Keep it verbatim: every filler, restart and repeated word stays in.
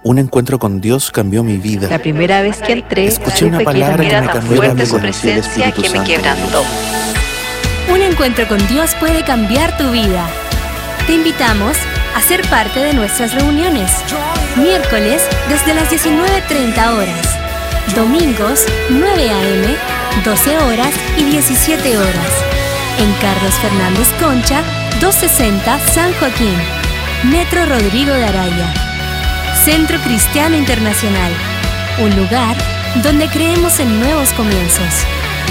Un encuentro con Dios cambió mi vida. La primera vez que entré, Escuché una supe que palabra que era me tan cambió la fuerte vida. su presencia que me quebrantó. Un encuentro con Dios puede cambiar tu vida. Te invitamos a ser parte de nuestras reuniones. Miércoles desde las diecinueve treinta horas. Domingos nueve a eme, doce horas y diecisiete horas. En Carlos Fernández Concha, doscientos sesenta San Joaquín. Metro Rodrigo de Araya. Centro Cristiano Internacional. Un lugar donde creemos en nuevos comienzos.